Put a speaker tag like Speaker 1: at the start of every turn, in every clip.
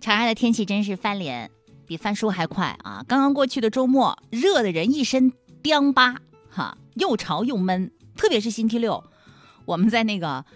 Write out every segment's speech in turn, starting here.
Speaker 1: 长沙的天气真是翻脸，比翻书还快啊！刚刚过去的周末，热的人一身膘巴哈，又潮又闷，特别是星期六，我们在那个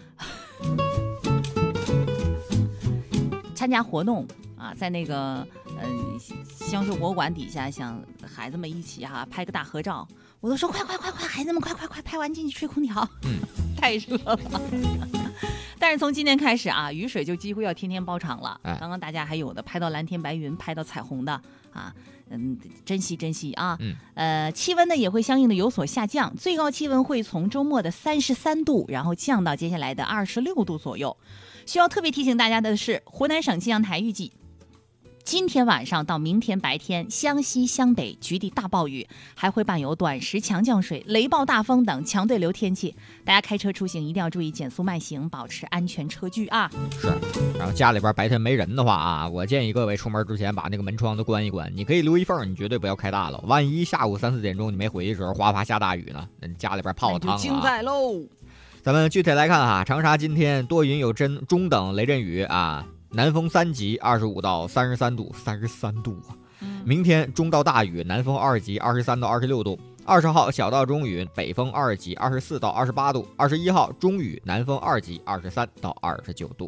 Speaker 1: 参加活动啊，在那个香树博物馆底下，想孩子们一起拍个大合照，我都说快，孩子们快，拍完进去吹空调，太热了。但是从今天开始雨水就几乎要天天包场了。刚刚大家还有的拍到蓝天白云，拍到彩虹的珍惜啊。气温呢也会相应的有所下降，最高气温会从周末的33度，然后降到接下来的26度左右。需要特别提醒大家的是，湖南省气象台预计今天晚上到明天白天，湘西湘北局地大暴雨，还会伴有短时强降水、雷暴大风等强对流天气。大家开车出行一定要注意减速慢行，保持安全车距啊。
Speaker 2: 是，然后家里边白天没人的话我建议各位出门之前把那个门窗都关一关，你可以留一缝，你绝对不要开大了。万一下午3、4点钟你没回去的时候，哗哗下大雨呢，家里边泡汤
Speaker 1: 精彩喽。
Speaker 2: 咱们具体来看长沙今天多云有中等雷阵雨南风3级，25到33度，33度明天中到大雨，南风2级，23到26度。20号小到中雨，北风2级，24到28度。21号中雨，南风2级，23到29度。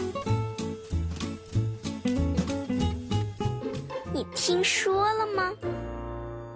Speaker 3: 你听说了吗？